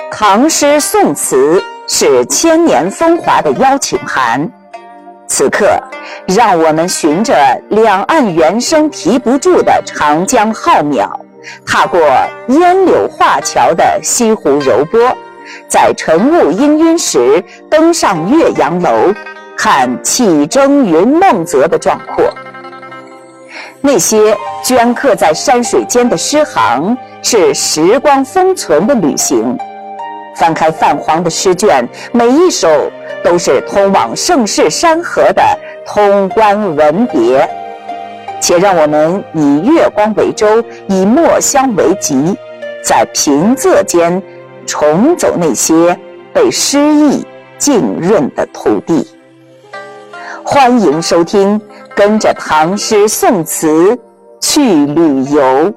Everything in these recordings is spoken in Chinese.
唐诗宋词是千年风华的邀请函。此刻，让我们循着两岸猿声啼不住的长江浩渺，踏过烟柳画桥的西湖柔波，在晨雾氤氲时登上岳阳楼，看气蒸云梦泽的壮阔。那些镌刻在山水间的诗行，是时光封存的旅行。翻开泛黄的诗卷，每一首都是通往盛世山河的通关文别。且让我们以月光为舟，以墨香为笈，在平仄间重走那些被诗意浸润的土地。欢迎收听，跟着唐诗宋词去旅游。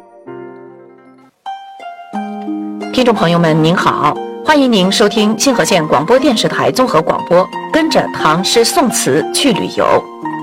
听众朋友们您好，欢迎您收听新河县广播电视台综合广播，跟着唐诗宋词去旅游。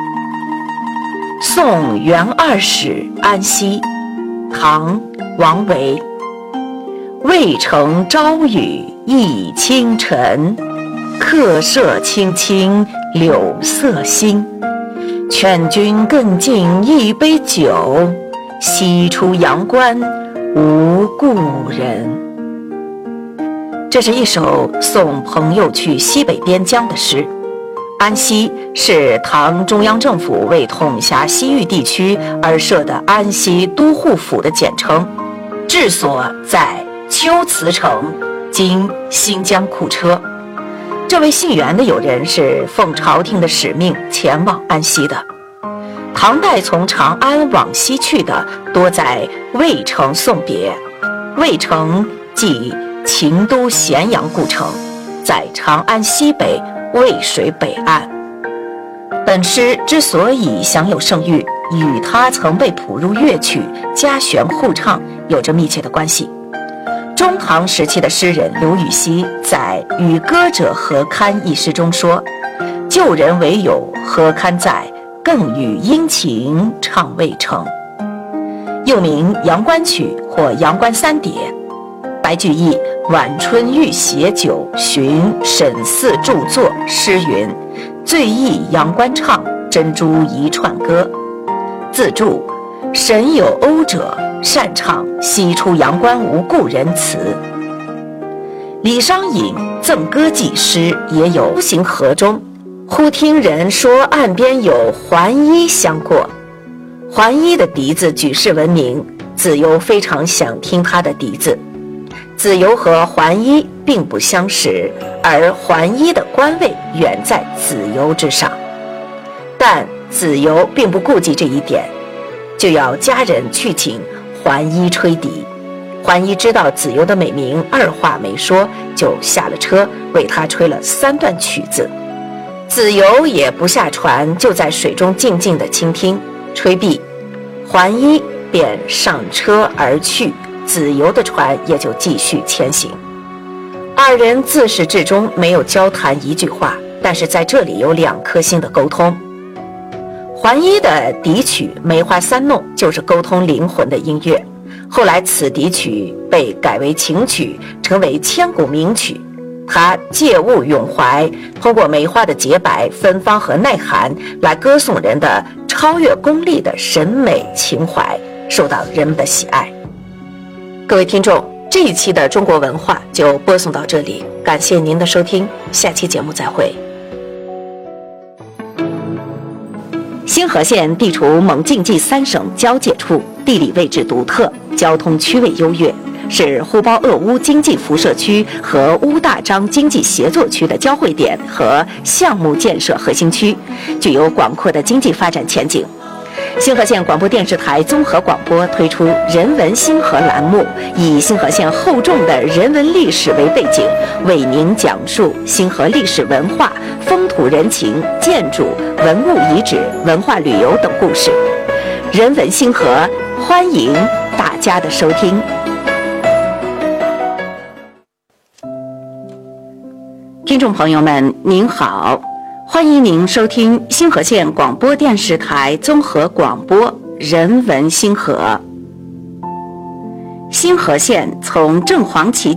宋元二使安西，唐王维。渭城朝雨浥轻尘，客舍青青柳色新。劝君更尽一杯酒，西出阳关无故人。这是一首送朋友去西北边疆的诗。安西是唐中央政府为统辖西域地区而设的安西都护府的简称，治所在龟兹城，今新疆库车。这位姓袁的友人是奉朝廷的使命前往安西的。唐代从长安往西去的多在渭城送别，渭城即秦都咸阳故城，在长安西北渭水北岸。本诗之所以享有盛誉，与他曾被谱入乐曲、家弦互唱有着密切的关系。中唐时期的诗人刘禹锡在《与歌者何堪》一诗中说：“旧人唯有何堪在，更与殷勤唱渭城。”又名《阳关曲》或《阳关三叠》。白居易《晚春遇携酒寻沈四著作》诗云：“醉忆阳关唱，珍珠一串歌。”自注：沈有讴者，擅唱西出阳关无故人词。李商隐《赠歌记》诗也有“行河中，忽听人说岸边有浣衣相过”。浣衣的笛子举世闻名，子由非常想听他的笛子。子由和浣衣并不相识，而浣衣的官位远在子由之上。但子由并不顾及这一点，就要家人去请浣衣吹笛。浣衣知道子由的美名，二话没说就下了车，为他吹了3段曲子。子由也不下船，就在水中静静地倾听。吹毕，浣衣便上车而去，子由的船也就继续前行。二人自始至终没有交谈一句话，但是在这里有2颗心的沟通。浣衣的笛曲《梅花三弄》就是沟通灵魂的音乐，后来此笛曲被改为情曲，成为千古名曲。它借物咏怀，通过梅花的洁白、芬芳和耐寒来歌颂人的超越功利的审美情怀，受到人们的喜爱。各位听众，这一期的中国文化就播送到这里，感谢您的收听，下期节目再会。新河县地处蒙晋冀3省交界处，地理位置独特，交通区位优越，是呼包鄂乌经济辐射区和乌大张经济协作区的交汇点和项目建设核心区，具有广阔的经济发展前景。新河县广播电视台综合广播推出人文新河栏目，以新河县厚重的人文历史为背景，为您讲述新河历史文化、风土人情、建筑、文物遗址、文化旅游等故事。人文新河，欢迎大家的收听。听众朋友们您好，欢迎您收听新河县广播电视台综合广播人文新河。新河县从正黄旗